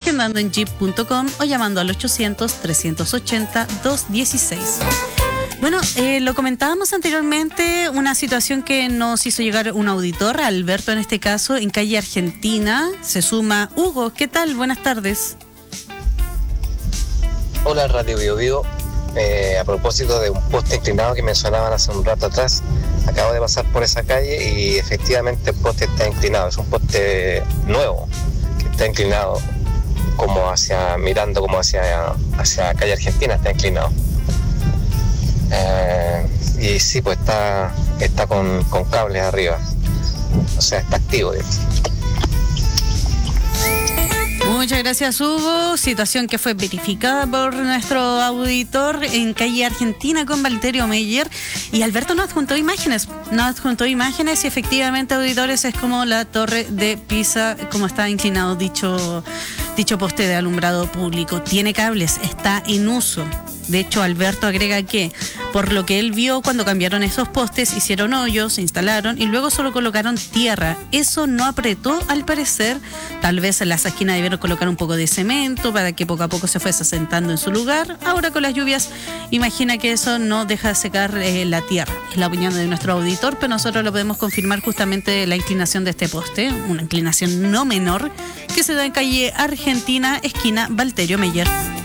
agendando en jeep.com o llamando al 800-380-216. Bueno, lo comentábamos anteriormente, una situación que nos hizo llegar un auditor, Alberto en este caso, en calle Argentina. Se suma Hugo. ¿Qué tal? Buenas tardes. Hola, Radio Bio Bio. A propósito de un poste inclinado que mencionaban hace un rato atrás, acabo de pasar por esa calle y efectivamente el poste está inclinado. Es un poste nuevo que está inclinado mirando como hacia calle Argentina, está inclinado. Y sí, pues está con cables arriba, o sea, está activo. Muchas gracias, Hugo. Situación que fue verificada por nuestro auditor en calle Argentina con Valterio Meyer. Y Alberto nos adjuntó imágenes. Y efectivamente, auditores, es como la torre de Pisa, como está inclinado dicho poste de alumbrado público. Tiene cables, está en uso. De hecho, Alberto agrega que, por lo que él vio cuando cambiaron esos postes, hicieron hoyos, se instalaron y luego solo colocaron tierra. Eso no apretó, al parecer. Tal vez en las esquinas debieron colocar un poco de cemento para que poco a poco se fuese asentando en su lugar. Ahora con las lluvias, imagina que eso no deja de secar la tierra. Es la opinión de nuestro auditor, pero nosotros lo podemos confirmar justamente la inclinación de este poste, una inclinación no menor, que se da en calle Argentina, esquina Valterio Meyer.